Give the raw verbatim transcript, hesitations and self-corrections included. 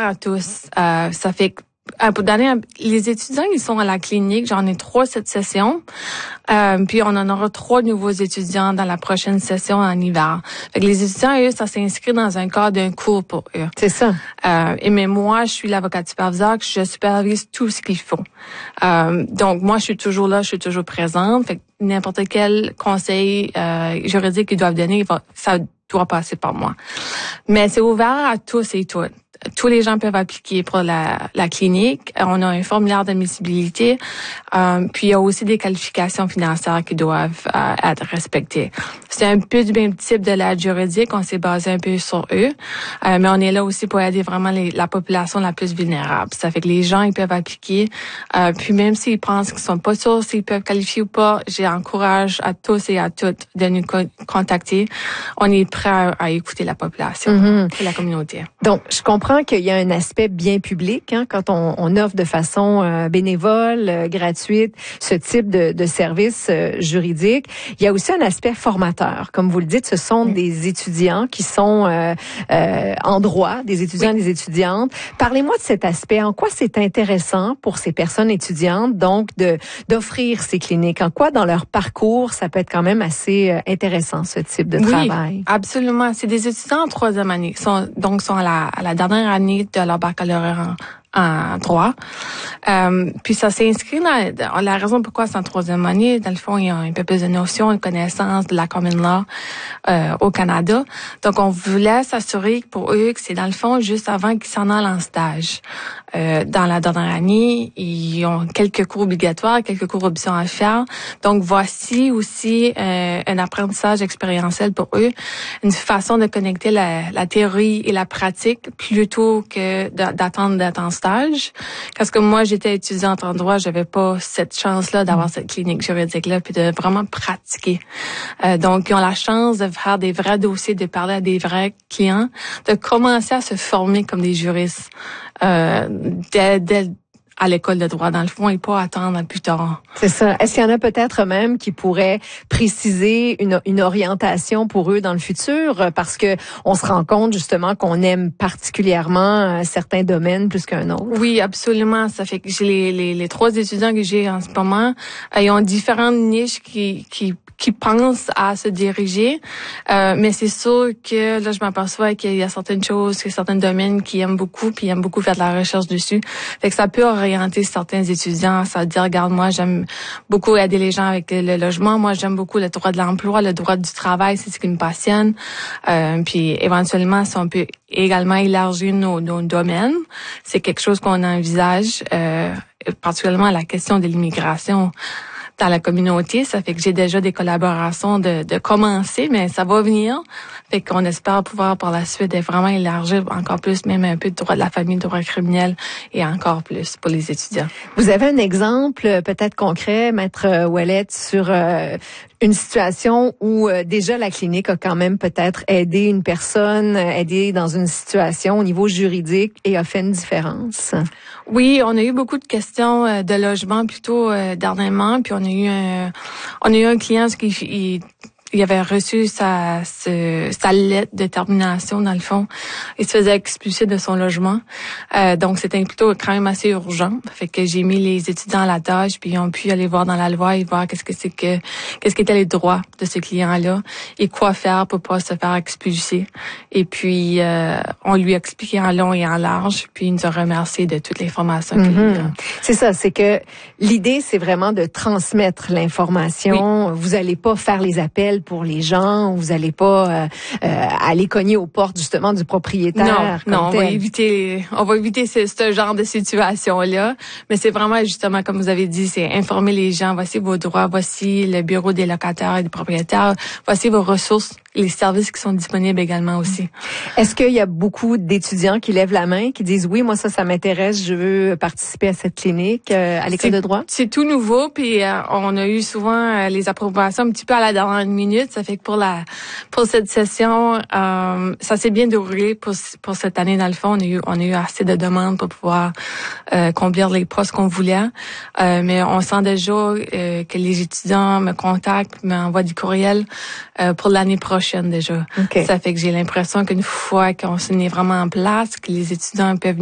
à tous. Euh, ça fait que pour donner, les étudiants, ils sont à la clinique. J'en ai trois cette session. Euh, puis on en aura trois nouveaux étudiants dans la prochaine session en hiver. Fait que les étudiants, eux, ça s'inscrit dans un cadre d'un cours pour eux. C'est ça. Euh, et mais moi, je suis l'avocate superviseur, que je supervise tout ce qu'ils font. Euh, donc moi, je suis toujours là, je suis toujours présente. Fait que n'importe quel conseil euh, juridique qu'ils doivent donner, ça doit passer par moi. Mais c'est ouvert à tous et toutes. Tous les gens peuvent appliquer pour la, la clinique. On a un formulaire d'admissibilité. Euh, puis il y a aussi des qualifications financières qui doivent euh, être respectées. C'est un peu du même type de l'aide juridique. On s'est basé un peu sur eux. Euh, mais on est là aussi pour aider vraiment les, la population la plus vulnérable. Ça fait que les gens, ils peuvent appliquer. Euh, puis même s'ils pensent qu'ils sont pas sûrs s'ils peuvent qualifier ou pas, j'encourage à tous et à toutes de nous co- contacter. On est prêt à, à écouter la population mm-hmm. et la communauté. Donc, je comprends qu'il y a un aspect bien public hein, quand on, on offre de façon euh, bénévole, euh, gratuite, ce type de, de service euh, juridique. Il y a aussi un aspect formateur. Comme vous le dites, ce sont oui. des étudiants qui sont euh, euh, en droit, des étudiants oui. et des étudiantes. Parlez-moi de cet aspect. En quoi c'est intéressant pour ces personnes étudiantes, donc, de d'offrir ces cliniques? En quoi, dans leur parcours, ça peut être quand même assez euh, intéressant, ce type de oui, travail? Absolument. C'est des étudiants en troisième année. Sont, donc, sont à la, à la dernière année de leur baccalauréat en, en droit. Euh, puis ça s'inscrit dans, dans la raison pourquoi c'est en troisième année. Dans le fond, il y a un peu plus de notions, une connaissance de la common law euh, au Canada. Donc, on voulait s'assurer pour eux que c'est dans le fond juste avant qu'ils s'en aillent en stage. Euh, dans la dernière année, ils ont quelques cours obligatoires, quelques cours options à faire. Donc, voici aussi euh, un apprentissage expérientiel pour eux, une façon de connecter la, la théorie et la pratique plutôt que d'attendre d'être en stage. Parce que moi, j'étais étudiante en droit, j'avais pas cette chance-là d'avoir cette clinique juridique-là, puis de vraiment pratiquer. Euh, donc, ils ont la chance de faire des vrais dossiers, de parler à des vrais clients, de commencer à se former comme des juristes. Euh, dès, dès à l'école de droit, dans le fond, et pas attendre plus tard. C'est ça. Est-ce qu'il y en a peut-être même qui pourraient préciser une, une orientation pour eux dans le futur? Parce que on se rend compte, justement, qu'on aime particulièrement certains domaines plus qu'un autre. Oui, absolument. Ça fait que j'ai les, les, les trois étudiants que j'ai en ce moment, ils ont différentes niches qui, qui qui pensent à se diriger. Euh, mais c'est sûr que là, je m'aperçois qu'il y a certaines choses, que certains domaines qui aiment beaucoup, puis ils aiment beaucoup faire de la recherche dessus. Fait que ça peut orienter certains étudiants. Ça veut dire, regarde, moi, j'aime beaucoup aider les gens avec le logement. Moi, j'aime beaucoup le droit de l'emploi, le droit du travail, c'est ce qui me passionne. Euh, puis éventuellement, si on peut également élargir nos, nos domaines, c'est quelque chose qu'on envisage, euh, particulièrement la question de l'immigration dans la communauté. Ça fait que j'ai déjà des collaborations de, de commencer, mais ça va venir. Fait qu'on espère pouvoir par la suite vraiment élargir encore plus, même un peu de droit de la famille, de droit criminel et encore plus pour les étudiants. Vous avez un exemple peut-être concret, Maître Ouellette, sur euh, une situation où euh, déjà la clinique a quand même peut-être aidé une personne, aidé dans une situation au niveau juridique et a fait une différence? Oui, on a eu beaucoup de questions euh, de logement plutôt euh, dernièrement, puis on a eu un, on a eu un client qui il, il avait reçu sa, sa, sa lettre de termination, dans le fond. Il se faisait expulser de son logement. Euh, donc, c'était plutôt quand même assez urgent. Fait que j'ai mis les étudiants à la tâche, puis ils ont pu aller voir dans la loi et voir qu'est-ce que c'est que, qu'est-ce qu'étaient les droits de ce client-là et quoi faire pour pas se faire expulser. Et puis, euh, on lui a expliqué en long et en large, puis il nous a remercié de toutes les formations qu'il mm-hmm. a. C'est ça, c'est que l'idée, c'est vraiment de transmettre l'information. Oui. Vous allez pas faire les appels pour les gens, vous allez pas euh, euh, aller cogner aux portes justement du propriétaire. Non, non, on tel. va éviter, on va éviter ce, ce genre de situation-là. Mais c'est vraiment justement comme vous avez dit, c'est informer les gens. Voici vos droits, voici le bureau des locataires et des propriétaires, voici vos ressources, les services qui sont disponibles également aussi. Est-ce qu'il y a beaucoup d'étudiants qui lèvent la main, qui disent oui, moi ça, ça m'intéresse, je veux participer à cette clinique euh, à l'école de droit? C'est tout nouveau, puis euh, on a eu souvent euh, les approbations un petit peu à la dernière minute. Ça fait que pour la pour cette session, euh, ça s'est bien déroulé pour pour cette année dans le fond. On a eu on a eu assez de demandes pour pouvoir euh, combler les postes qu'on voulait, euh, mais on sent déjà euh, que les étudiants me contactent, m'envoient du courriel euh, pour l'année prochaine déjà. Okay. Ça fait que j'ai l'impression qu'une fois qu'on se met vraiment en place, que les étudiants peuvent